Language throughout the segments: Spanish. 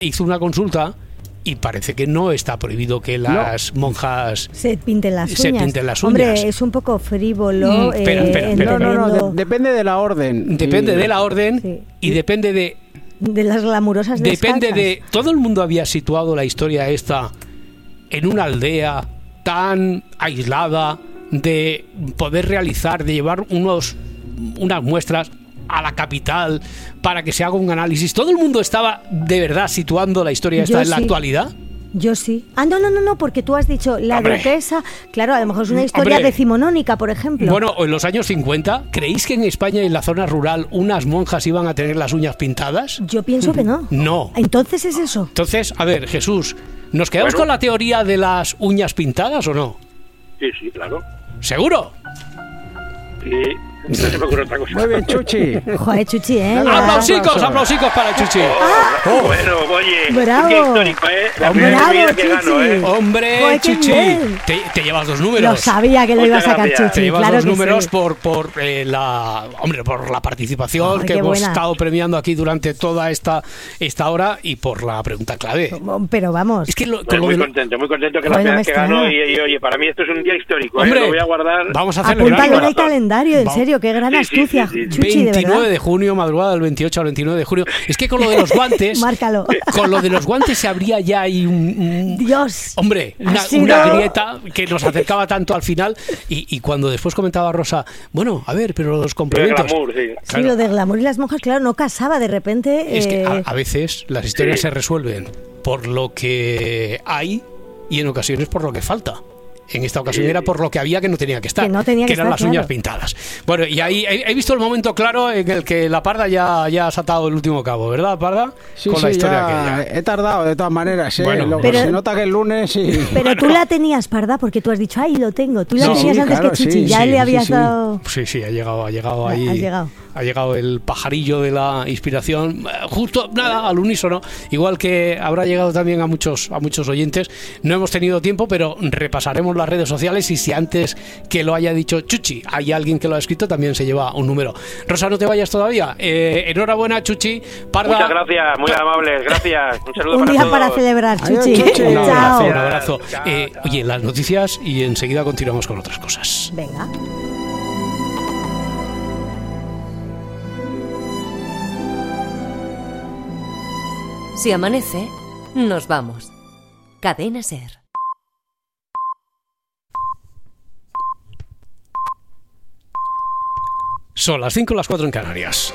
hizo una consulta y parece que no está prohibido que las monjas se pinten las uñas. Hombre, es un poco frívolo. Espera. No, depende de la orden. Depende de la orden y depende de las glamurosas descalzas. Depende de... Todo el mundo había situado la historia esta en una aldea tan aislada, de poder realizar, de llevar unas muestras a la capital para que se haga un análisis. ¿Todo el mundo estaba de verdad situando la historia esta en la actualidad? Yo sí. No, porque tú has dicho la duquesa. Claro, a lo mejor es una historia decimonónica, por ejemplo. Bueno, en los años 50, ¿creéis que en España, en la zona rural, unas monjas iban a tener las uñas pintadas? Yo pienso que no. No. Entonces es eso. Entonces, a ver, Jesús, ¿nos quedamos con la teoría de las uñas pintadas o no? Sí, claro. ¿Seguro? Sí. No se me ocurre otra cosa. Muy bien, Chuchi. Joder, Chuchi, Aplausicos para Chuchi. Bueno, oye, bravo. Qué histórico, La bravo, primera que Chuchi. gano, Hombre, Joder, Chuchi, te llevas 2 números. Lo sabía que lo iba a sacar Chuchi. Te llevas claro 2 números sí. por la participación que hemos estado premiando aquí durante toda esta hora y por la pregunta clave. Pero vamos. Es que muy contento que la primera que ganó y oye, para mí esto es un día histórico. Hombre, lo voy a guardar. Vamos a celebrarlo. Apúntalo en el calendario, en serio, qué gran astucia, Chuchi, 29 de junio, madrugada del 28 al 29 de junio. Es que con lo de los guantes... Márcalo. Con lo de los guantes se abría ya ahí Dios. Hombre, una grieta que nos acercaba tanto al final y cuando después comentaba Rosa, bueno, a ver, pero los complementos... Glamour, sí, lo de glamour y las monjas, claro, no casaba de repente... Es que a veces las historias se resuelven por lo que hay y en ocasiones por lo que falta. En esta ocasión era por lo que había que no tenía que estar, que eran las uñas pintadas. Bueno, y ahí he visto el momento claro en el que la Parda ya ha saltado el último cabo, ¿verdad, Parda? Sí, con la historia aquella. He tardado de todas maneras, Bueno, pero se nota que el lunes... Pero tú la tenías, Parda, porque tú has dicho, ahí lo tengo. Tú la tenías antes que Chuchi, ya le habías dado... Sí, ha llegado ahí. Ha llegado el pajarillo de la inspiración, justo, al unísono, igual que habrá llegado también a muchos oyentes. No hemos tenido tiempo, pero repasaremos las redes sociales y si antes que lo haya dicho Chuchi hay alguien que lo ha escrito, también se lleva un número. Rosa, no te vayas todavía. Enhorabuena, Chuchi. Parda. Muchas gracias, muy amables, gracias. Un saludo un para día todos. para celebrar, Chuchi. Un Chao. abrazo. Oye, las noticias y enseguida continuamos con otras cosas. Venga. Si amanece, nos vamos. Cadena SER. Son las 5, las 4 en Canarias.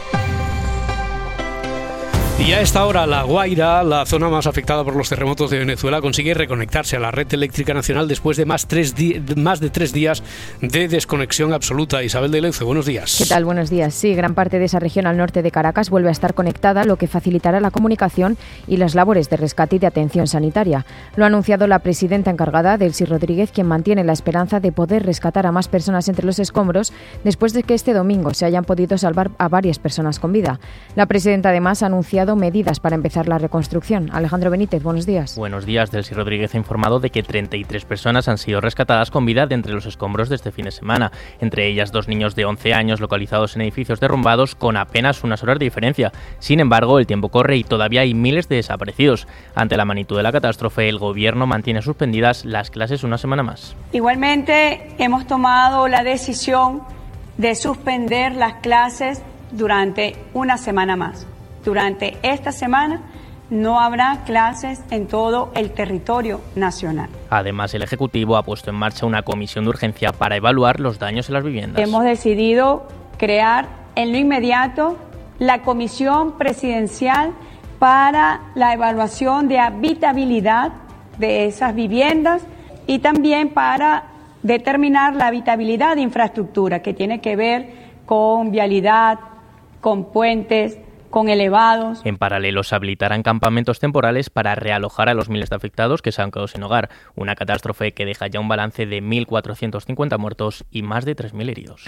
Y a esta hora La Guaira, la zona más afectada por los terremotos de Venezuela, consigue reconectarse a la red eléctrica nacional después de más de 3 días de desconexión absoluta. Isabel de Leuce, buenos días. ¿Qué tal? Buenos días. Sí, gran parte de esa región al norte de Caracas vuelve a estar conectada, lo que facilitará la comunicación y las labores de rescate y de atención sanitaria. Lo ha anunciado la presidenta encargada, Delcy Rodríguez, quien mantiene la esperanza de poder rescatar a más personas entre los escombros después de que este domingo se hayan podido salvar a varias personas con vida. La presidenta además ha anunciado medidas para empezar la reconstrucción. Alejandro Benítez, buenos días. Buenos días. Delcy Rodríguez ha informado de que 33 personas han sido rescatadas con vida de entre los escombros de este fin de semana, entre ellas 2 niños de 11 años localizados en edificios derrumbados con apenas unas horas de diferencia. Sin embargo, el tiempo corre y todavía hay miles de desaparecidos. Ante la magnitud de la catástrofe, el gobierno mantiene suspendidas las clases una semana más. Igualmente, hemos tomado la decisión de suspender las clases durante una semana más. Durante esta semana no habrá clases en todo el territorio nacional. Además, el Ejecutivo ha puesto en marcha una comisión de urgencia para evaluar los daños en las viviendas. Hemos decidido crear en lo inmediato la Comisión Presidencial para la evaluación de habitabilidad de esas viviendas y también para determinar la habitabilidad de infraestructura que tiene que ver con vialidad, con puentes, con elevados. En paralelo, se habilitarán campamentos temporales para realojar a los miles de afectados que se han quedado sin hogar. Una catástrofe que deja ya un balance de 1.450 muertos y más de 3.000 heridos.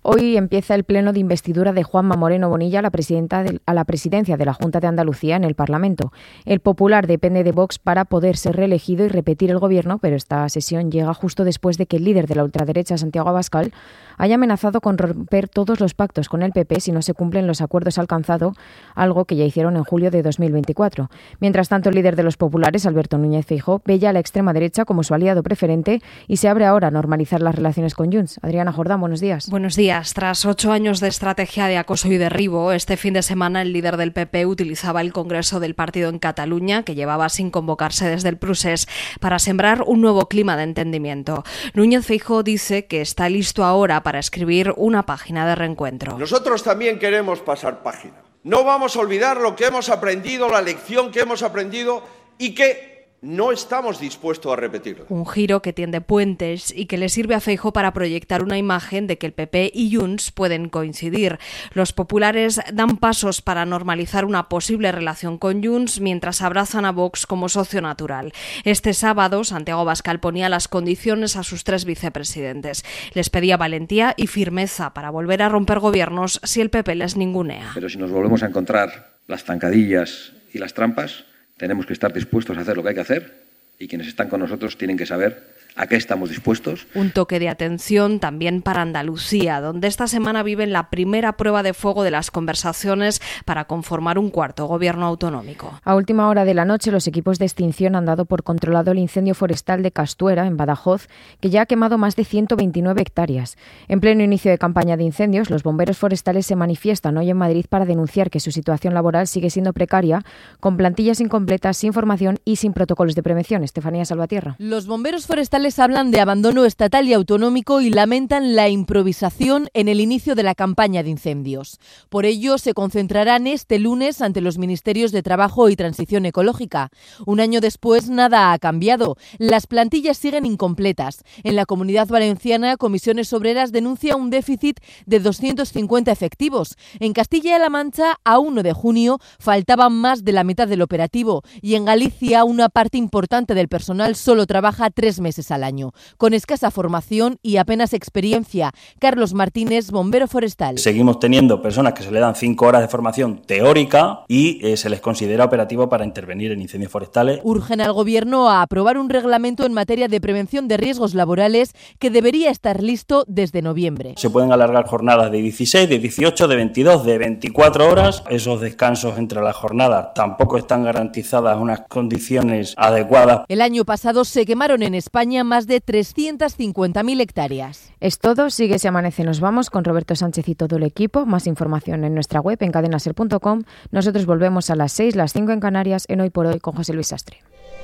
Hoy empieza el pleno de investidura de Juanma Moreno Bonilla a la presidencia de la Junta de Andalucía en el Parlamento. El Popular depende de Vox para poder ser reelegido y repetir el gobierno, pero esta sesión llega justo después de que el líder de la ultraderecha, Santiago Abascal, haya amenazado con romper todos los pactos con el PP si no se cumplen los acuerdos alcanzados, algo que ya hicieron en julio de 2024. Mientras tanto, el líder de los populares, Alberto Núñez Feijóo, ve ya a la extrema derecha como su aliado preferente y se abre ahora a normalizar las relaciones con Junts. Adriana Jordán, buenos días. Buenos días. Tras 8 años de estrategia de acoso y derribo, este fin de semana el líder del PP utilizaba el Congreso del partido en Cataluña, que llevaba sin convocarse desde el procés, para sembrar un nuevo clima de entendimiento. Núñez Feijóo dice que está listo ahora para escribir una página de reencuentro. Nosotros también queremos pasar página. No vamos a olvidar lo que hemos aprendido, la lección que hemos aprendido y que no estamos dispuestos a repetirlo. Un giro que tiende puentes y que le sirve a Feijóo para proyectar una imagen de que el PP y Junts pueden coincidir. Los populares dan pasos para normalizar una posible relación con Junts mientras abrazan a Vox como socio natural. Este sábado, Santiago Abascal ponía las condiciones a sus 3 vicepresidentes. Les pedía valentía y firmeza para volver a romper gobiernos si el PP les ningunea. Pero si nos volvemos a encontrar las zancadillas y las trampas, tenemos que estar dispuestos a hacer lo que hay que hacer y quienes están con nosotros tienen que saber a qué estamos dispuestos. Un toque de atención también para Andalucía, donde esta semana viven la primera prueba de fuego de las conversaciones para conformar un cuarto gobierno autonómico. A última hora de la noche, los equipos de extinción han dado por controlado el incendio forestal de Castuera, en Badajoz, que ya ha quemado más de 129 hectáreas. En pleno inicio de campaña de incendios, los bomberos forestales se manifiestan hoy en Madrid para denunciar que su situación laboral sigue siendo precaria, con plantillas incompletas, sin formación y sin protocolos de prevención. Estefanía Salvatierra. Los bomberos forestales hablan de abandono estatal y autonómico y lamentan la improvisación en el inicio de la campaña de incendios. Por ello, se concentrarán este lunes ante los Ministerios de Trabajo y Transición Ecológica. Un año después, nada ha cambiado. Las plantillas siguen incompletas. En la Comunidad Valenciana, Comisiones Obreras denuncia un déficit de 250 efectivos. En Castilla-La Mancha, a 1 de junio, faltaban más de la mitad del operativo y en Galicia una parte importante del personal solo trabaja 3 meses al año, con escasa formación y apenas experiencia. Carlos Martínez, bombero forestal. Seguimos teniendo personas que se le dan 5 horas de formación teórica y se les considera operativo para intervenir en incendios forestales. Urgen al Gobierno a aprobar un reglamento en materia de prevención de riesgos laborales que debería estar listo desde noviembre. Se pueden alargar jornadas de 16, de 18, de 22, de 24 horas. Esos descansos entre las jornadas tampoco están garantizadas unas condiciones adecuadas. El año pasado se quemaron en España más de 350.000 hectáreas. Es todo, sigue Si Amanece. Nos vamos con Roberto Sánchez y todo el equipo. Más información en nuestra web en cadenaser.com. Nosotros volvemos a las 6, las 5 en Canarias, en Hoy por Hoy con José Luis Sastre.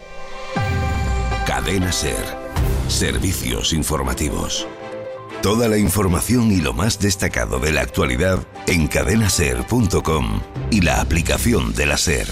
Cadena Ser. Servicios informativos. Toda la información y lo más destacado de la actualidad en cadenaser.com y la aplicación de la Ser.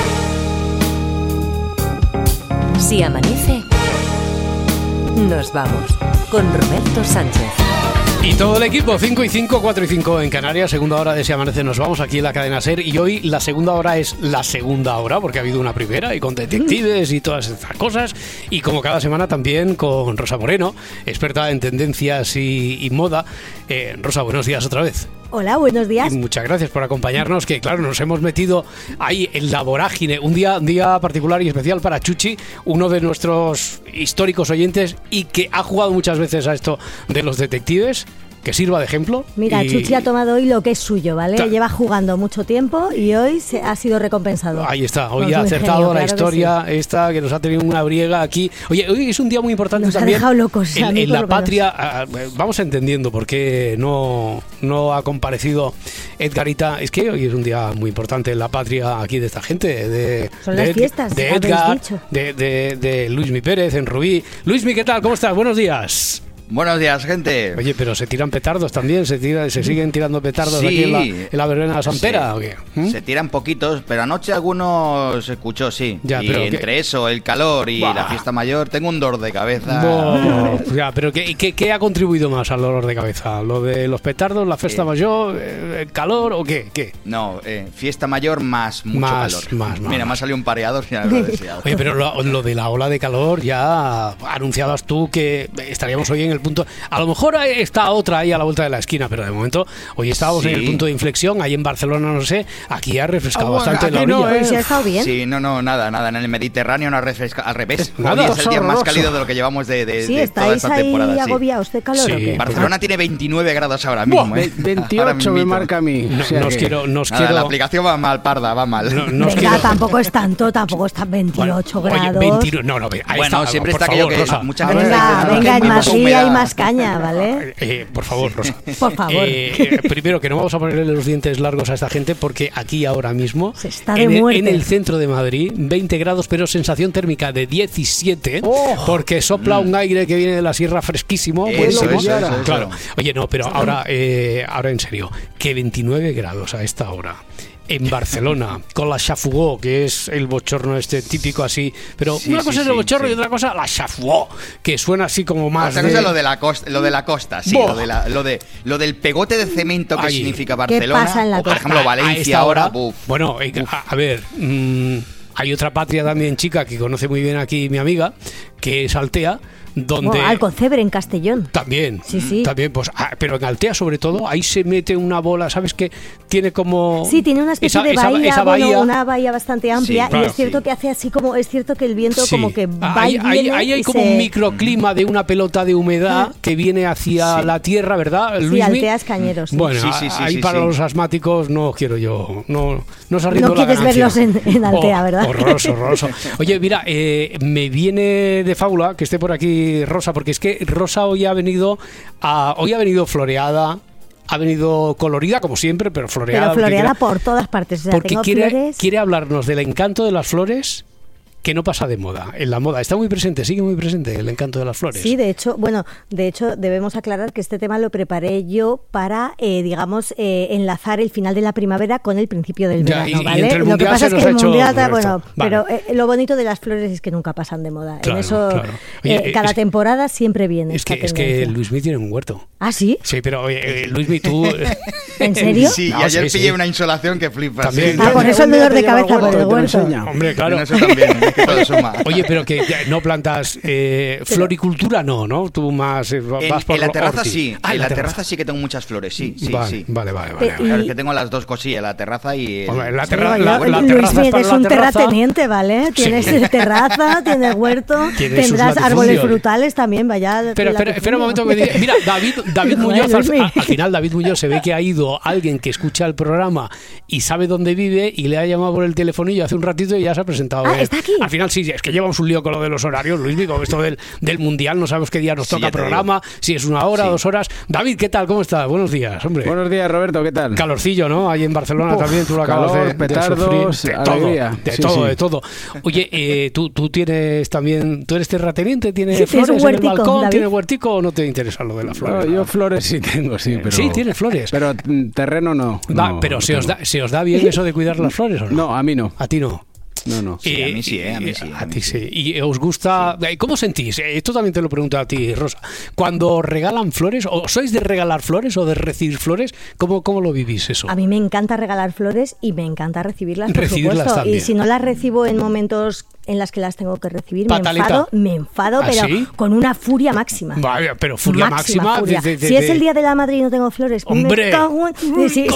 Si amanece, nos vamos con Roberto Sánchez. Y todo el equipo, 5 y 5, 4 y 5 en Canarias, segunda hora de Si Amanece. Nos vamos aquí en la cadena SER y hoy la segunda hora es la segunda hora porque ha habido una primera y con detectives y todas estas cosas. Y como cada semana también con Rosa Moreno, experta en tendencias y moda. Rosa, buenos días otra vez. Hola, buenos días. Y muchas gracias por acompañarnos, que claro, nos hemos metido ahí en la vorágine. Un día particular y especial para Chuchi, uno de nuestros históricos oyentes y que ha jugado muchas veces a esto de los detectives. Que sirva de ejemplo. Mira, Chuchi ha tomado hoy lo que es suyo, ¿vale? Lleva jugando mucho tiempo y hoy ha sido recompensado. Ahí está, hoy ha acertado la historia que sí. Esta que nos ha tenido una briega aquí. Oye, hoy es un día muy importante también. Nos ha dejado locos. En la patria, vamos entendiendo por qué no ha comparecido Edgarita. Es que hoy es un día muy importante en la patria aquí de esta gente. Son las fiestas. De Edgar, de Luismi Pérez en Rubí. Luismi, ¿qué tal? ¿Cómo estás? Buenos días. Buenos días, gente. Oye, pero se tiran petardos también, se siguen tirando petardos sí. Aquí en la verbena de la Sampera, sí. ¿o qué? Se tiran poquitos, pero anoche algunos se escuchó, sí. Ya, y pero entre eso, el calor y la fiesta mayor, tengo un dolor de cabeza. Ya, pero ¿qué ha contribuido más al dolor de cabeza? ¿Lo de los petardos, la fiesta mayor, el calor o qué? No, fiesta mayor más mucho calor. Mira, me ha salido un pareador y ya lo he deseado. Oye, pero lo de la ola de calor, ya anunciabas tú que estaríamos hoy en el punto. A lo mejor está otra ahí a la vuelta de la esquina, pero de momento hoy estábamos en el punto de inflexión. Ahí en Barcelona, no sé, aquí ha refrescado bastante la orilla. ¿Sí ha estado bien? Sí, nada. En el Mediterráneo no ha refrescado, al revés. Nada. Hoy es el día más cálido de lo que llevamos de toda esta temporada. Sí, estáis ahí agobiados de calor. Sí. ¿O qué? Barcelona tiene 29 grados ahora mismo. 28 me marca a mí. La aplicación va mal, parda, va mal. Venga, tampoco es tanto, tampoco están 28 grados. Bueno, siempre está aquello que mucha gente venga, en Madrid hay más caña, ¿vale? Por favor, Rosa. Por favor. Primero, que no vamos a ponerle los dientes largos a esta gente, porque aquí ahora mismo, se está de muerte. En el centro de Madrid, 20 grados, pero sensación térmica de 17, porque sopla un aire que viene de la sierra fresquísimo. Buenísimo. Claro. Oye, no, pero ahora en serio, que 29 grados a esta hora en Barcelona, con la chafugó, que es el bochorno típico así, pero una cosa es el bochorno y otra cosa la chafugó, que suena así como más otra cosa lo de la costa, sí, lo del pegote de cemento que significa Barcelona, ¿qué pasa en la o por ejemplo Valencia ahora. Bueno, a ver, hay otra patria también chica que conoce muy bien aquí mi amiga, que es Altea, donde Alcocebre, en Castellón. También, sí. También, pues, pero en Altea sobre todo, ahí se mete una bola, ¿sabes qué? Tiene como... Sí, tiene una especie de bahía, esa bahía, una bahía bastante amplia, y es cierto que hace así como, es cierto que el viento como que va y viene. Ahí hay como un microclima de una pelota de humedad que viene hacia la tierra, ¿verdad, Luis? Sí, Altea es cañero, sí. Bueno, ahí para los asmáticos no quiero yo, no se arriendo la quieres ganancia. Verlos en Altea, ¿verdad? Horroroso. Oye, mira, me viene de fábula que esté por aquí Rosa, porque es que Rosa hoy ha venido floreada, ha venido colorida como siempre, pero floreada. Pero floreada por todas partes. O sea, porque quiere hablarnos del encanto de las flores, que no pasa de moda. En la moda está muy presente, sigue muy presente el encanto de las flores. Sí, de hecho debemos aclarar que este tema lo preparé yo para, enlazar el final de la primavera con el principio del verano, ¿vale? Lo que pasa es que el mundial, pero lo bonito de las flores es que nunca pasan de moda. Claro, en eso, claro. Oye, cada temporada siempre viene. Es que Luismi tiene un huerto. ¿Ah, sí? Sí, pero Luismi, tú... ¿En serio? Sí, y ayer pillé una insolación que flipas. También. Por eso el dolor de cabeza por el huerto. Hombre, claro. Eso también. Todo suma. Oye, pero que no plantas floricultura, no. Tú más vas por en la terraza orti. sí. En la terraza sí que tengo muchas flores, sí. Vale. Que tengo las dos cosillas, la terraza y la terraza. Luis, eres un terrateniente, ¿vale? Tienes terraza, tienes huerto, tendrás árboles frutales también, vaya. Pero espera un momento que me diga. Mira, David Muñoz, al final David Muñoz se ve que ha ido alguien que escucha el programa y sabe dónde vive y le ha llamado por el telefonillo hace un ratito y ya se ha presentado. ¿Está aquí? Al final sí, es que llevamos un lío con lo de los horarios, Luis, con esto del mundial, no sabemos qué día nos toca programa, si es 1 hora, 2 horas. David, ¿qué tal? ¿Cómo estás? Buenos días, hombre. Buenos días, Roberto, ¿qué tal? Calorcillo, ¿no? Ahí en Barcelona también, tú lo acabas de petardos, alegría. De todo. Oye, tú tienes también, tú eres terrateniente, ¿tienes flores huertico, en el balcón? David. ¿Tienes huertico o no te interesa lo de las flores? No, yo flores sí tengo, sí, pero... Sí, tienes flores. Pero terreno no. Pero ¿se os da bien eso de cuidar las flores o no? No, a mí no. ¿A ti no? No. Sí, a mí sí, a mí sí. ¿Y os gusta? ¿Cómo sentís? Esto también te lo pregunto a ti, Rosa. Cuando regalan flores, ¿o sois de regalar flores o de recibir flores? ¿Cómo lo vivís eso? A mí me encanta regalar flores y me encanta recibirlas, por supuesto. También. Y si no las recibo en momentos en las que las tengo que recibir, me enfado, pero ¿sí? Con una furia máxima. Vaya, pero furia máxima. Si es el día de la madre y no tengo flores, ¡hombre! Me cago en... Si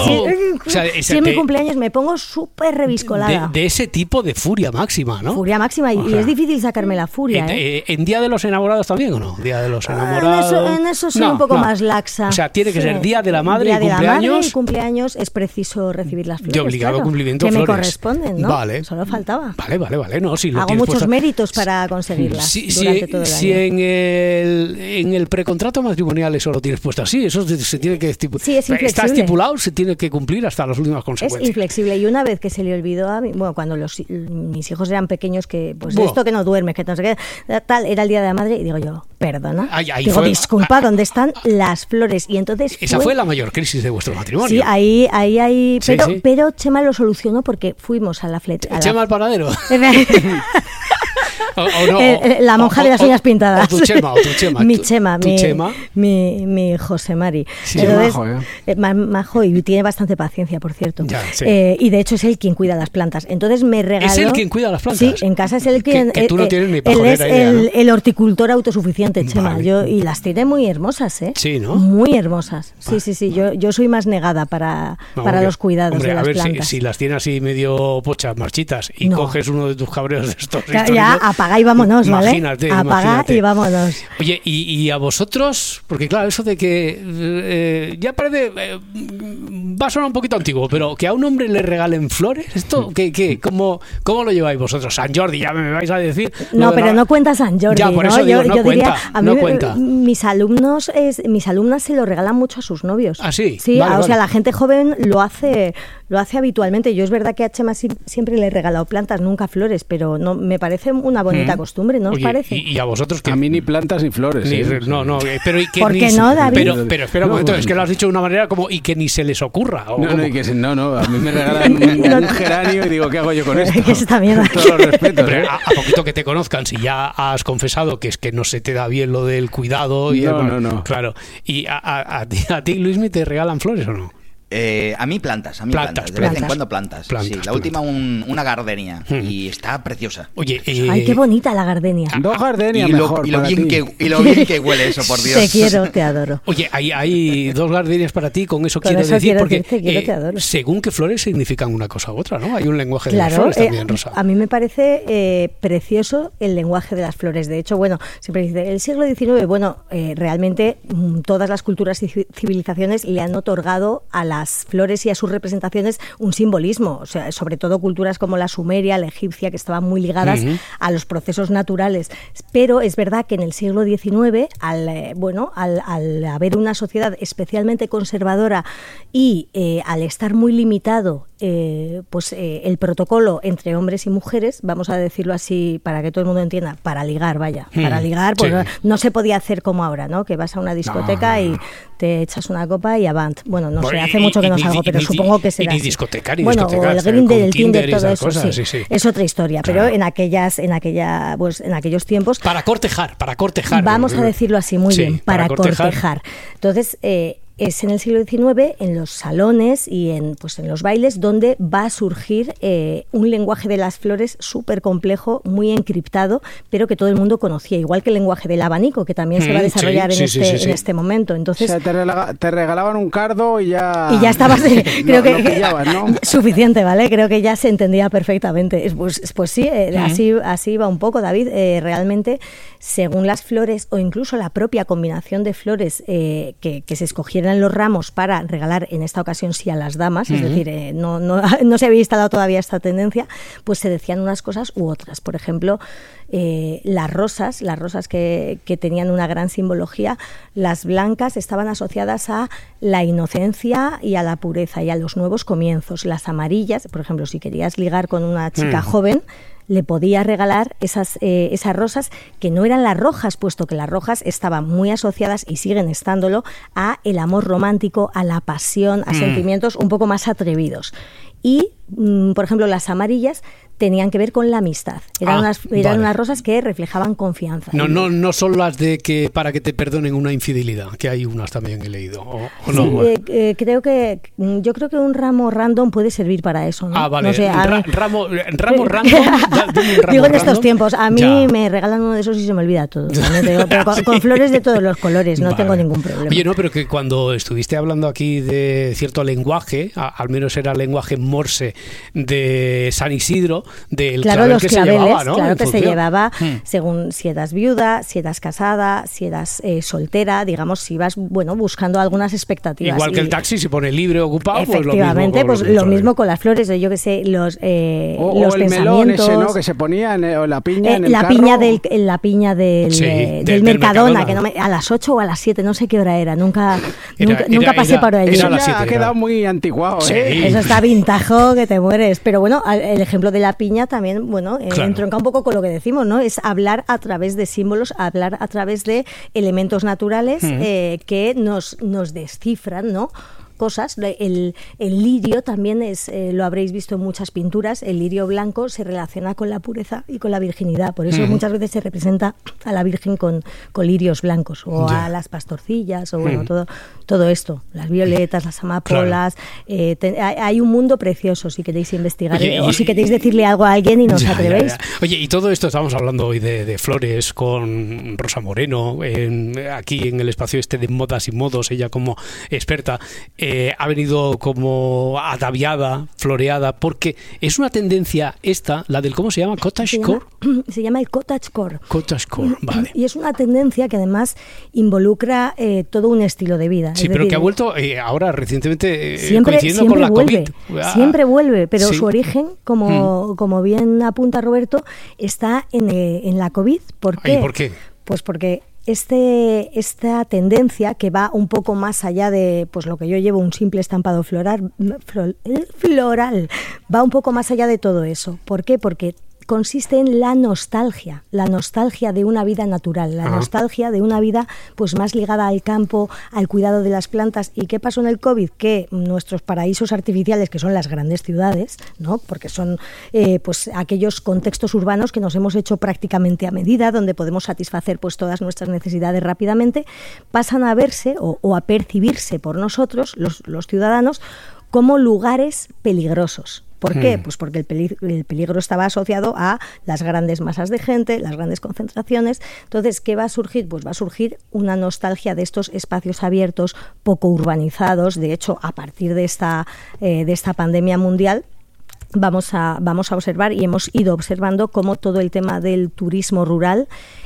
es mi cumpleaños me pongo súper reviscolada. De ese tipo de furia máxima, ¿no? Furia máxima, y es difícil sacarme la furia. ¿En Día de los Enamorados también o no? Día de los Enamorados... En eso soy un poco más laxa. O sea, tiene que ser Día de la Madre y cumpleaños... Día de la Madre y cumpleaños es preciso recibir las flores. De obligado cumplimiento que flores. Me corresponden, ¿no? Vale. Solo faltaba. Vale. No, si hago muchos méritos para conseguirlas durante todo el año. Si en el precontrato matrimonial eso lo tienes puesto así, eso se tiene que estipular. Sí, es inflexible. Está estipulado, se tiene que cumplir hasta las últimas consecuencias. Es inflexible, y una vez que se le olvidó a mí, cuando mis hijos eran pequeños, que pues esto que no duermes, que no sé qué, tal, era el Día de la Madre, y digo yo, perdona, disculpa, ¿dónde están las flores? Y entonces esa fue la mayor crisis de vuestro matrimonio. Sí, ahí pero Chema lo solucionó porque fuimos a la fleta. ¿Chema al panadero? La monja de las uñas pintadas. O tu Chema. Mi Chema, mi José Mari. Sí, entonces, majo y tiene bastante paciencia, por cierto. Ya, sí. Y de hecho es él quien cuida las plantas. Entonces me regaló... ¿Es él quien cuida las plantas? Sí, en casa es él quien... Que tú no tienes ni él pajolera es idea, ¿no? el horticultor autosuficiente, Chema. Vale. Y las tiene muy hermosas, ¿eh? Sí, ¿no? Muy hermosas. Sí. Yo soy más negada para los cuidados de las plantas. Si las tienes así medio pochas, marchitas, y coges uno de tus cabreos de estos... Ya, apaga y vámonos, ¿vale? Apaga y vámonos. Oye, y a vosotros, porque claro, eso de que ya parece... va a sonar un poquito antiguo, pero que a un hombre le regalen flores, ¿esto qué? ¿Cómo lo lleváis vosotros? San Jordi, ya me vais a decir... No, pero no cuenta San Jordi, ya, por eso ¿no? digo, yo cuenta, diría, a mí, no cuenta. Mis alumnas se lo regalan mucho a sus novios. ¿Ah, sí? Sí, vale, o sea, la gente joven lo hace habitualmente. Yo es verdad que a Chema siempre le he regalado plantas, nunca flores, pero no me parece una bonita costumbre, ¿no os parece? ¿Y a vosotros qué? A mí ni plantas ni flores. No, pero y que ¿por qué no, David? Pero espera un momento, es que lo has dicho de una manera como y que ni se les ocurra. No, a mí me regalan un geranio y digo, ¿qué hago yo con esto? ¿Qué es esta mierda? Con todos los respetos. A poquito que te conozcan, si ya has confesado que es que no se te da bien lo del cuidado. No. Claro. ¿Y a ti, Luismi, te regalan flores o no? A mí plantas. De vez en cuando plantas. Sí, la última una gardenia y está preciosa. Oye, ay, qué bonita la gardenia. 2 gardenias mejor. Y lo bien que huele eso, por Dios. Te quiero, te adoro. Oye, hay 2 gardenias para ti, con eso quiero decir, porque te adoro. Según qué flores significan una cosa u otra, ¿no? Hay un lenguaje de las flores también, Rosa. A mí me parece precioso el lenguaje de las flores. De hecho, bueno, siempre dice, el siglo XIX, realmente todas las culturas y civilizaciones le han otorgado a las flores y a sus representaciones un simbolismo, o sea, sobre todo culturas como la sumeria, la egipcia, que estaban muy ligadas a los procesos naturales. Pero es verdad que en el siglo XIX, al haber una sociedad especialmente conservadora y al estar muy limitado el protocolo entre hombres y mujeres, vamos a decirlo así para que todo el mundo entienda, para ligar, para ligar, pues no se podía hacer como ahora, ¿no? Que vas a una discoteca y te echas una copa y avant. Bueno, no sé, hace mucho que no salgo, pero supongo que será ni así. Discoteca, ni bueno, discoteca, o el Grindr, el Tinder, todo eso, cosas, sí. Sí. Es otra historia, claro. Pero en aquellos tiempos... Para cortejar. Vamos a decirlo así, muy bien, para cortejar. Entonces... es en el siglo XIX, en los salones y en los bailes, donde va a surgir un lenguaje de las flores súper complejo, muy encriptado, pero que todo el mundo conocía, igual que el lenguaje del abanico, que también se va a desarrollar en este momento. Entonces, o sea, te regalaban un cardo y ya... Y ya estabas... creo que pillabas, ¿no? Suficiente, ¿vale? Creo que ya se entendía perfectamente. Pues sí, así va un poco, David. Realmente, según las flores, o incluso la propia combinación de flores que se escogieran los ramos para regalar, en esta ocasión sí a las damas, es decir, no se había instalado todavía esta tendencia, pues se decían unas cosas u otras. Por ejemplo, las rosas que tenían una gran simbología, las blancas estaban asociadas a la inocencia y a la pureza y a los nuevos comienzos. Las amarillas, por ejemplo, si querías ligar con una chica joven, le podía regalar esas rosas que no eran las rojas, puesto que las rojas estaban muy asociadas, y siguen estándolo, a el amor romántico, a la pasión, a sentimientos un poco más atrevidos. Y, por ejemplo, las amarillas tenían que ver con la amistad. Eran unas rosas que reflejaban confianza. No son las de que para que te perdonen una infidelidad, que hay unas también he leído. ¿O no? Sí, yo creo que un ramo random puede servir para eso, ¿no? Ah, vale. No sé, ramo random. Digo, en estos tiempos, a mí me regalan uno de esos y se me olvida todo. Pero con flores de todos los colores, no tengo ningún problema. Oye, no, pero que cuando estuviste hablando aquí de cierto lenguaje, al menos era el lenguaje morse de San Isidro, del clavel que se llevaba, ¿no? Claro que se llevaba según si eras viuda, si eras casada, si eras soltera, digamos, si ibas buscando algunas expectativas. Igual que el taxi se pone libre o ocupado, efectivamente, pues lo mismo con las flores, yo que sé, los el pensamientos, melón ese, ¿no? Que se ponía o la piña en el la carro. Piña del Mercadona, que a las 8 o a las 7, no sé qué hora era, nunca pasé por allí. Eso ya ha quedado muy antiguado, Eso está vintajo que te mueres, pero bueno, el ejemplo de la piña también, entronca un poco con lo que decimos, ¿no? Es hablar a través de símbolos, hablar a través de elementos naturales que nos descifran, ¿no? cosas. El lirio también lo habréis visto en muchas pinturas. El lirio blanco se relaciona con la pureza y con la virginidad. Por eso muchas veces se representa a la Virgen con lirios blancos, o a las pastorcillas, o bueno, todo esto, las violetas, las amapolas. Hay un mundo precioso si queréis investigar. O si queréis decirle algo a alguien y no os atrevéis. Oye, y todo esto, estamos hablando hoy de flores con Rosa Moreno, aquí en el espacio de modas y modos, ella como experta, ha venido como ataviada, floreada, porque es una tendencia esta, la del, ¿cómo se llama? ¿Cottagecore? Se llama el cottagecore. Cottagecore, vale. Y es una tendencia que además involucra todo un estilo de vida. Sí, pero que ha vuelto ahora recientemente coincidiendo con la vuelve, COVID. Siempre vuelve, pero su origen, como bien apunta Roberto, está en la COVID. ¿Por qué? ¿Y por qué? Pues porque esta tendencia que va un poco más allá de pues lo que yo llevo, un simple estampado floral, va un poco más allá de todo eso. ¿Por qué? Porque consiste en la nostalgia de una vida natural, la nostalgia de una vida pues más ligada al campo, al cuidado de las plantas. ¿Y qué pasó en el COVID? Que nuestros paraísos artificiales, que son las grandes ciudades, ¿no? Porque son pues aquellos contextos urbanos que nos hemos hecho prácticamente a medida, donde podemos satisfacer pues todas nuestras necesidades rápidamente, pasan a verse o a percibirse por nosotros, los ciudadanos, como lugares peligrosos. ¿Por qué? Pues porque el peligro estaba asociado a las grandes masas de gente, las grandes concentraciones. Entonces, ¿qué va a surgir? Pues va a surgir una nostalgia de estos espacios abiertos, poco urbanizados. De hecho, a partir de esta pandemia mundial, vamos a observar, y hemos ido observando, cómo todo el tema del turismo rural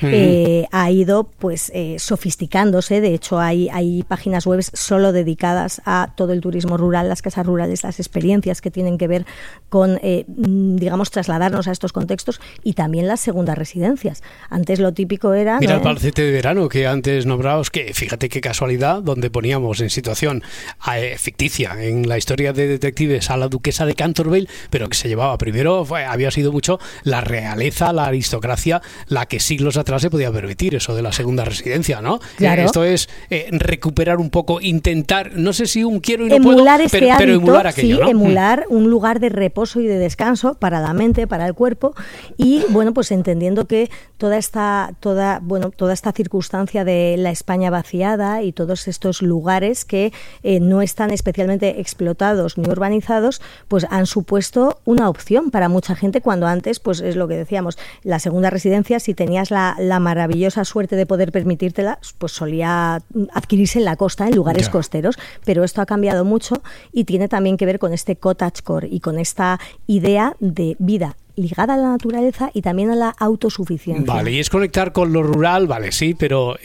ha ido pues sofisticándose. De hecho, hay páginas web solo dedicadas a todo el turismo rural, las casas rurales, las experiencias que tienen que ver con, digamos, trasladarnos a estos contextos, y también las segundas residencias. Antes lo típico era... Mira, el palacete de verano que antes nombraos, que fíjate qué casualidad, donde poníamos en situación ficticia en la historia de detectives a la duquesa de Canterville, pero que se llevaba primero, había sido mucho la realeza, la aristocracia, la que siglos atrás se podía permitir eso de la segunda residencia, ¿no? Claro. Esto es recuperar un poco, intentar, no sé si un quiero y no emular puedo, pero hábito, emular aquello, ¿no? Emular un lugar de reposo y de descanso para la mente, para el cuerpo, y bueno, pues entendiendo que toda esta circunstancia de la España vaciada y todos estos lugares que no están especialmente explotados ni urbanizados, pues han supuesto una opción para mucha gente, cuando antes, pues es lo que decíamos, la segunda residencia, si tenías la maravillosa suerte de poder permitírtela, pues solía adquirirse en la costa, en lugares costeros, pero esto ha cambiado mucho y tiene también que ver con este cottagecore y con esta idea de vida ligada a la naturaleza y también a la autosuficiencia. Vale, y es conectar con lo rural, vale, sí, pero...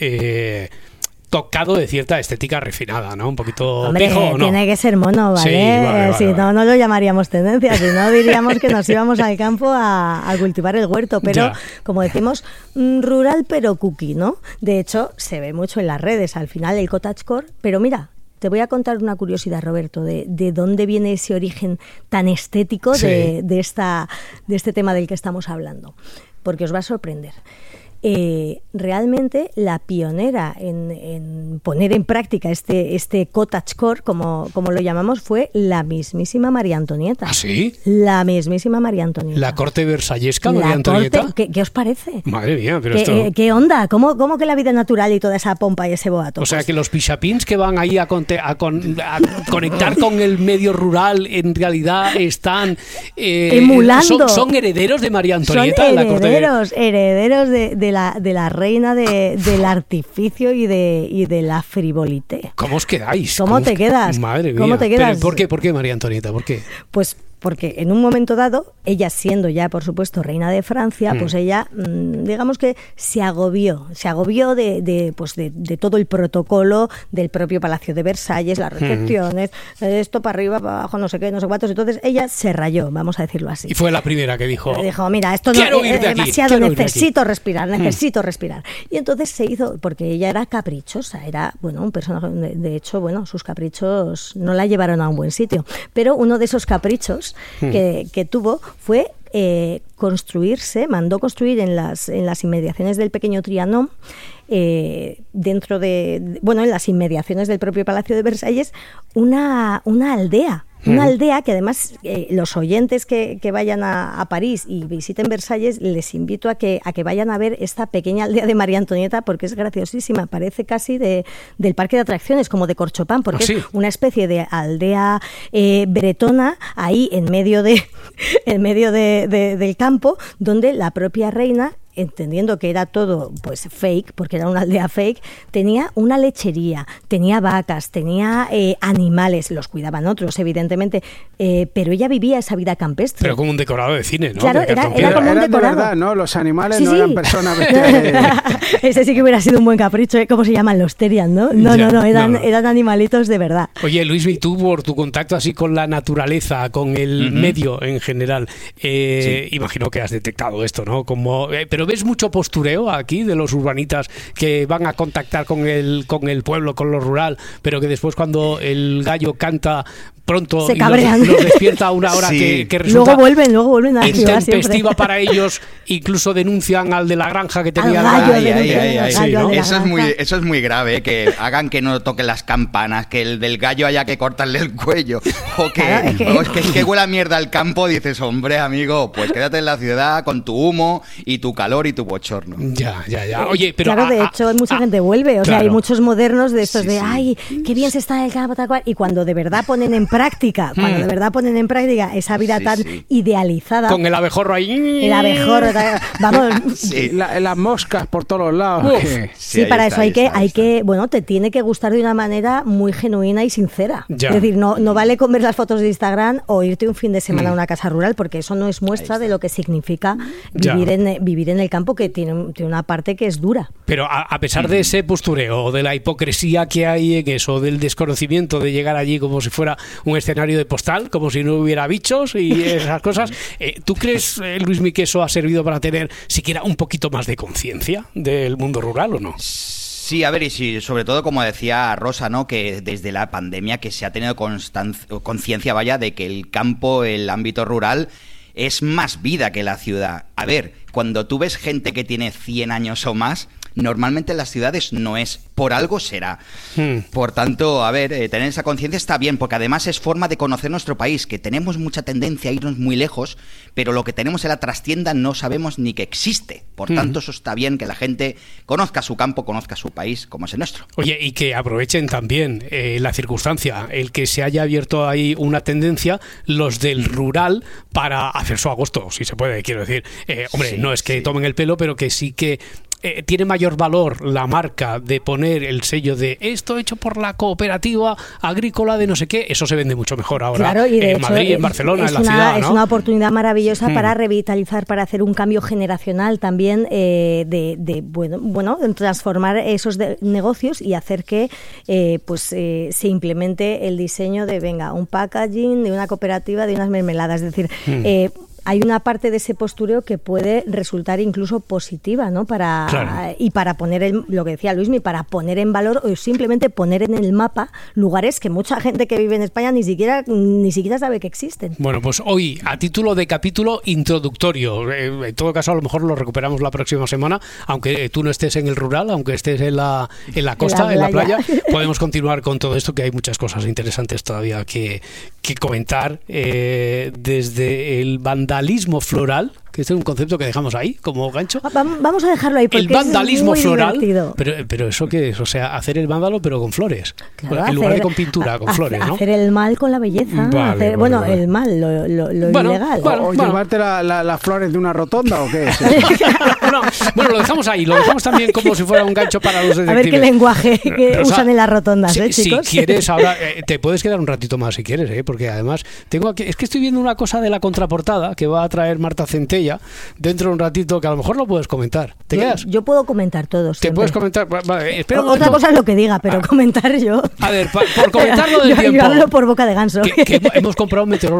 tocado de cierta estética refinada, ¿no? Un poquito... Hombre, pijo, ¿no? Tiene que ser mono, ¿vale? Sí, vale, si no, no lo llamaríamos tendencia, si no diríamos que nos íbamos al campo a cultivar el huerto, pero como decimos, rural pero cookie, ¿no? De hecho, se ve mucho en las redes, al final el cottagecore, pero mira, te voy a contar una curiosidad, Roberto, de dónde viene ese origen tan estético de este tema del que estamos hablando, porque os va a sorprender. Realmente la pionera en poner en práctica este cottagecore, como lo llamamos, fue la mismísima María Antonieta. ¿Ah, sí? La mismísima María Antonieta. ¿La corte versallesca, María Antonieta? ¿Qué os parece? Madre mía, pero ¿Qué onda? ¿Cómo que la vida natural y toda esa pompa y ese boato? O sea, que los pixapins que van ahí a conectar con el medio rural, en realidad están... emulando. Son herederos de María Antonieta. Son herederos de la reina del artificio y de la frivolité. ¿Cómo os quedáis? ¿Cómo te quedas? Madre mía. ¿Cómo te quedas? ¿Por qué, María Antonieta? ¿Por qué? Pues porque en un momento dado, ella siendo ya, por supuesto, reina de Francia, pues ella, digamos que se agobió de todo el protocolo del propio Palacio de Versalles, las recepciones, esto para arriba, para abajo, no sé qué, no sé cuántos. Entonces ella se rayó, vamos a decirlo así. Y fue la primera que dijo, mira, esto no es demasiado, necesito respirar. Y entonces se hizo, porque ella era caprichosa, era, bueno, un personaje, de hecho, bueno, sus caprichos no la llevaron a un buen sitio, pero uno de esos caprichos años que tuvo fue mandó construir en las inmediaciones del pequeño Trianon, en las inmediaciones del propio Palacio de Versalles, una aldea. Una aldea que además los oyentes que vayan a París y visiten Versalles, les invito a que vayan a ver esta pequeña aldea de María Antonieta, porque es graciosísima, parece casi del parque de atracciones, como de Corchopán, porque es una especie de aldea bretona ahí en medio del campo, donde la propia reina, entendiendo que era todo pues fake, porque era una aldea fake, tenía una lechería, tenía vacas, tenía animales, los cuidaban otros evidentemente, pero ella vivía esa vida campestre. Pero como un decorado de cine, ¿no? Claro, era como un decorado. De verdad, ¿no? Los animales no eran personas vestidas. Ese sí que hubiera sido un buen capricho, ¿eh? ¿Cómo se llaman? Los Terian, ¿no? No, eran animalitos de verdad. Oye, Luismi, tú por tu contacto así con la naturaleza, con el medio en general, imagino que has detectado esto, ¿no? Pero ¿ves mucho postureo aquí de los urbanitas que van a contactar con el pueblo, con lo rural, pero que después cuando el gallo canta pronto se cabrean? Los despierta a una hora que resulta luego vuelven a la ciudad intempestiva para ellos, incluso denuncian al de la granja que tenía gallo. Eso es muy grave, que hagan que no toquen las campanas, que el del gallo haya que cortarle el cuello, o que huela mierda al campo. Dices, hombre, amigo, pues quédate en la ciudad con tu humo y tu calor y tu bochorno. Ya. Oye, pero claro, de hecho mucha gente vuelve, o sea, hay muchos modernos de estos ay, qué bien se está en el campo, tal cual, y cuando de verdad ponen en práctica, esa vida tan idealizada, con el abejorro ahí, vamos, las moscas por todos los lados. Para eso hay que te tiene que gustar de una manera muy genuina y sincera. Es decir, no vale con ver las fotos de Instagram o irte un fin de semana a una casa rural, porque eso no es muestra de lo que significa vivir en el campo, que tiene una parte que es dura. Pero a pesar de ese postureo, de la hipocresía que hay en eso, del desconocimiento de llegar allí como si fuera un escenario de postal, como si no hubiera bichos y esas cosas, ¿tú crees, Luismi, que eso ha servido para tener siquiera un poquito más de conciencia del mundo rural o no? Sí, a ver, y sobre todo, como decía Rosa, ¿no? Que desde la pandemia que se ha tenido conciencia, de que el campo, el ámbito rural, es más vida que la ciudad. A ver, cuando tú ves gente que tiene 100 años o más, normalmente en las ciudades no es, por algo será. Por tanto, a ver, tener esa conciencia está bien, porque además es forma de conocer nuestro país, que tenemos mucha tendencia a irnos muy lejos, pero lo que tenemos en la trastienda no sabemos ni que existe. Por tanto, eso está bien, que la gente conozca su campo, conozca su país, como es el nuestro. Oye, y que aprovechen también la circunstancia, el que se haya abierto ahí una tendencia, los del rural, para hacer su agosto, si se puede, quiero decir. No es que tomen el pelo, pero que sí que tiene mayor valor la marca de poner el sello de esto hecho por la cooperativa agrícola de no sé qué. Eso se vende mucho mejor ahora, claro, y en Madrid, en Barcelona, en la ciudad, ¿no? Es una oportunidad maravillosa para revitalizar, para hacer un cambio generacional también, de transformar esos negocios y hacer que se implemente el diseño de un packaging de una cooperativa de unas mermeladas. Es decir, hay una parte de ese postureo que puede resultar incluso positiva, ¿no? Y para poner lo que decía Luismi, para poner en valor o simplemente poner en el mapa lugares que mucha gente que vive en España ni siquiera sabe que existen. Bueno, pues hoy, a título de capítulo introductorio, en todo caso a lo mejor lo recuperamos la próxima semana, aunque tú no estés en el rural, aunque estés en la costa, en la playa, podemos continuar con todo esto, que hay muchas cosas interesantes todavía que comentar, desde el vandalismo floral, que este es un concepto que dejamos ahí como gancho. Vamos a dejarlo ahí, porque el vandalismo es muy floral, divertido. Pero ¿eso qué es? O sea, hacer el vándalo pero con flores, claro, en lugar de con pintura, con flores, ¿no? Hacer el mal con la belleza, vale. El mal, lo ilegal. O llevarte las flores de una rotonda, ¿o qué es? Bueno, lo dejamos ahí, lo dejamos también como si fuera un gancho para los detectives. A ver qué lenguaje usan en las rotondas, chicos. Si quieres, ahora te puedes quedar un ratito más si quieres, porque además tengo aquí, es que estoy viendo una cosa de la contraportada que va a traer Marta Centella dentro de un ratito, que a lo mejor lo puedes comentar. ¿Te quedas? Yo puedo comentar todo. ¿Te puedes comentar? Vale, espera un Otra cosa es lo que diga, pero comentar yo. A ver, por comentarlo del tiempo. Yo hablo por boca de ganso. Que hemos comprado un meteorólogo